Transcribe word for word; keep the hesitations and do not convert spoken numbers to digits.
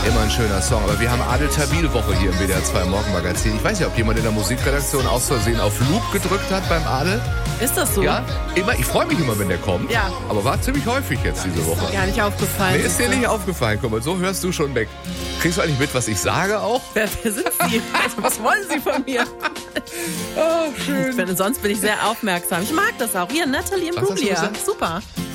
Immer ein schöner Song. Aber wir haben Adel Tawil-Woche hier im W D R zwei Morgenmagazin. Ich weiß nicht, ob jemand in der Musikredaktion aus Versehen auf Loop gedrückt hat beim Adel. Ist das so? Ja, immer. Ich freue mich immer, wenn der kommt. Ja. Aber war ziemlich häufig jetzt diese Woche. Gar nicht aufgefallen. Mir ist dir nicht aufgefallen. Guck mal, so hörst du schon weg. Kriegst du eigentlich mit, was ich sage auch? Wer, wer sind Sie? Also, was wollen Sie von mir? Oh, schön. Ich bin, sonst bin ich sehr aufmerksam. Ich mag das auch. Hier, Natalie Was hast du Imbruglia. gesagt? Super.